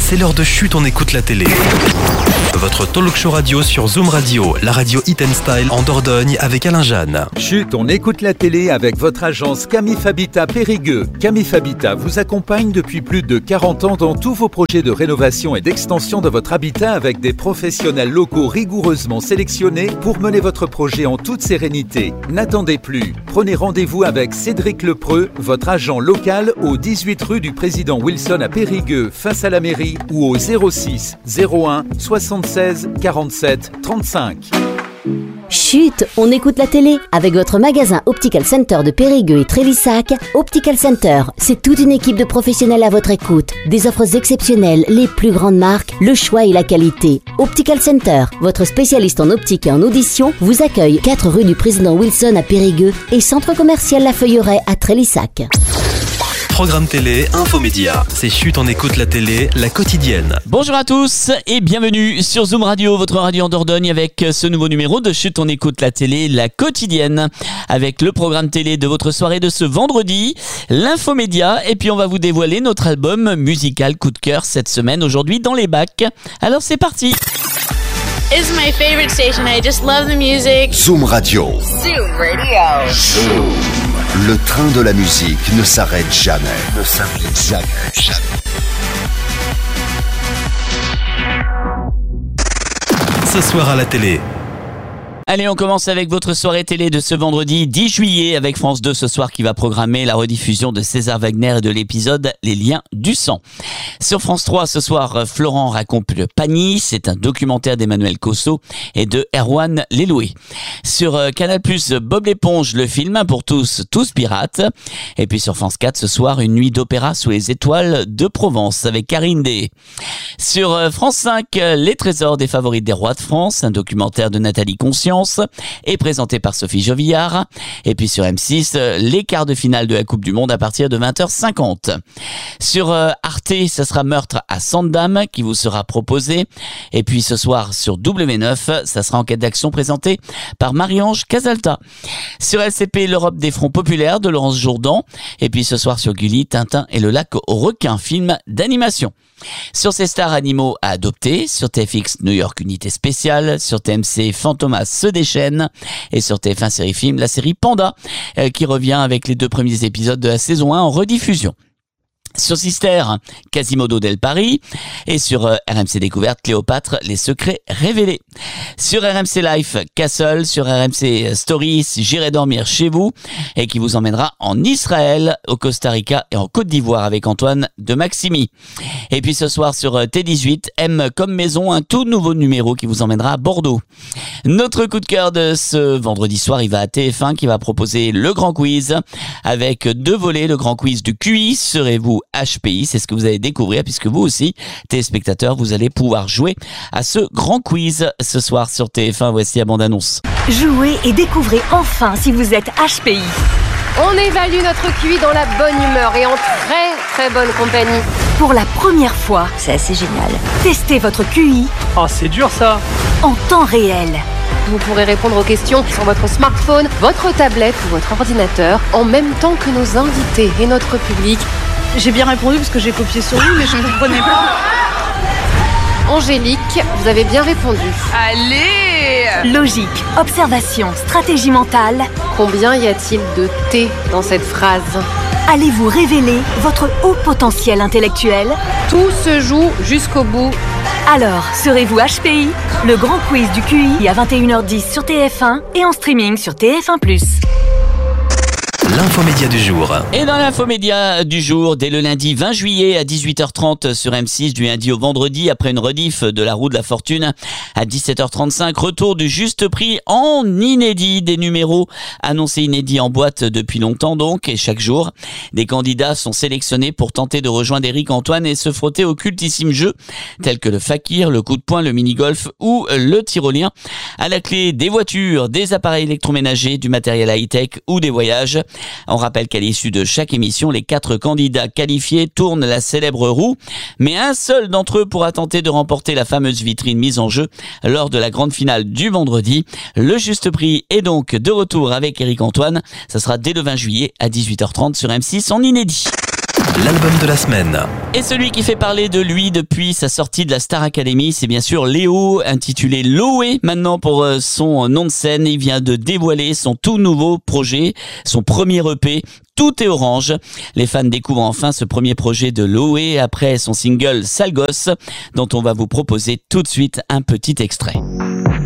c'est l'heure de Chut, on écoute la télé. Votre talk show radio sur Zoom Radio, la radio Hit & Style en Dordogne avec Alain Jeanne. Chut, on écoute la télé avec votre agence Camif Habitat Périgueux. Camif Habitat vous accompagne depuis plus de 40 ans dans tous vos projets de rénovation et d'extension de votre habitat avec des professionnels locaux rigoureusement sélectionnés pour mener votre projet en toute sérénité. N'attendez plus. Prenez rendez-vous avec Cédric Lepreux, votre agent local au 18 rue du Président Wilson à Périgueux, face à la mairie, ou au 06 01 76 47 35. Chut, on écoute la télé avec votre magasin Optical Center de Périgueux et Trélissac. Optical Center, c'est toute une équipe de professionnels à votre écoute. Des offres exceptionnelles, les plus grandes marques, le choix et la qualité. Optical Center, votre spécialiste en optique et en audition, vous accueille 4 rue du Président Wilson à Périgueux et centre commercial La Feuilleraie à Trélissac. Programme télé, infomédia. C'est Chut, on écoute la télé, la quotidienne. Bonjour à tous et bienvenue sur Zoom Radio, votre radio en Dordogne avec ce nouveau numéro de Chut, on écoute la télé, la quotidienne. Avec le programme télé de votre soirée de ce vendredi, l'infomédia. Et puis on va vous dévoiler notre album musical coup de cœur cette semaine, aujourd'hui dans les bacs. Alors c'est parti. It's my favorite station. I just love the music. Zoom Radio. Zoom Radio. Zoom. Le train de la musique ne s'arrête jamais. Jamais. Ce soir à la télé. Allez, on commence avec votre soirée télé de ce vendredi 10 juillet avec France 2 ce soir qui va programmer la rediffusion de César Wagner et de l'épisode Les liens du sang. Sur France 3 ce soir, Florent raconte le Pagny, c'est un documentaire d'Emmanuel Cosso et de Erwan Leloué. Sur Canal+, Bob l'éponge, le film pour tous pirates. Et puis sur France 4 ce soir, une nuit d'opéra sous les étoiles de Provence avec Karine Day. Sur France 5, Les trésors des favorites des rois de France, un documentaire de Nathalie Conscience est présenté par Sophie Jovillard. Et puis sur M6, les quarts de finale de la Coupe du Monde à partir de 20h50. Sur Arte, ça sera Meurtre à Sandam qui vous sera proposé. Et puis ce soir sur W9, ça sera Enquête d'action présenté par Marie-Ange Casalta. Sur LCP, l'Europe des fronts populaires de Laurence Jourdan. Et puis ce soir sur Gulli, Tintin et le lac aux requins, film d'animation. Sur ces stars animaux à adopter, sur TFX New York Unité Spéciale, sur TMC Fantomas se déchaîne et sur TF1 Série Film, la série Panda qui revient avec les 2 premiers épisodes de la saison 1 en rediffusion. Sur Sister, Quasimodo del Paris et sur RMC Découverte, Cléopâtre, les secrets révélés. Sur RMC Life, Castle, sur RMC Stories, J'irai dormir chez vous et qui vous emmènera en Israël, au Costa Rica et en Côte d'Ivoire avec Antoine de Maximi. Et puis ce soir sur T18, M comme maison, un tout nouveau numéro qui vous emmènera à Bordeaux. Notre coup de cœur de ce vendredi soir, il va à TF1 qui va proposer le grand quiz avec 2 volets, le grand quiz du QI, serez-vous HPI, c'est ce que vous allez découvrir puisque vous aussi, téléspectateurs, vous allez pouvoir jouer à ce grand quiz ce soir sur TF1. Voici la bande-annonce. Jouez et découvrez enfin si vous êtes HPI. On évalue notre QI dans la bonne humeur et en très bonne compagnie. Pour la première fois, C'est assez génial. testez votre QI Oh, c'est dur ça. en temps réel. Vous pourrez répondre aux questions sur votre smartphone, votre tablette ou votre ordinateur en même temps que nos invités et notre public. J'ai bien répondu parce que j'ai copié sur lui, mais je ne comprenais pas. Angélique, vous avez bien répondu. Allez! Logique, observation, stratégie mentale. Combien y a-t-il de T dans cette phrase? Allez-vous révéler votre haut potentiel intellectuel? Tout se joue jusqu'au bout. Alors, serez-vous HPI? Le grand quiz du QI à 21h10 sur TF1 et en streaming sur TF1+. L'infomédia du jour. Et dans l'infomédia du jour, dès le lundi 20 juillet à 18h30 sur M6, du lundi au vendredi, après une rediff de La Roue de la Fortune à 17h35, retour du juste prix en inédit, des numéros annoncés inédits en boîte depuis longtemps donc, et chaque jour, des candidats sont sélectionnés pour tenter de rejoindre Éric Antoine et se frotter aux cultissimes jeux tels que le fakir, le coup de poing, le mini-golf ou le tyrolien. À la clé, des voitures, des appareils électroménagers, du matériel high-tech ou des voyages. On rappelle qu'à l'issue de chaque émission, les 4 candidats qualifiés tournent la célèbre roue, mais un seul d'entre eux pourra tenter de remporter la fameuse vitrine mise en jeu lors de la grande finale du vendredi. Le juste prix est donc de retour avec Éric Antoine. Ça sera dès le 20 juillet à 18h30 sur M6 en inédit. l'album de la semaine. Et celui qui fait parler de lui depuis sa sortie de la Star Academy, c'est bien sûr Léo, intitulé Loé maintenant pour son nom de scène. Il vient de dévoiler son tout nouveau projet, son premier EP. Tout est orange. Les fans découvrent enfin ce premier projet de Loé après son single Sale Gosse, dont on va vous proposer tout de suite un petit extrait.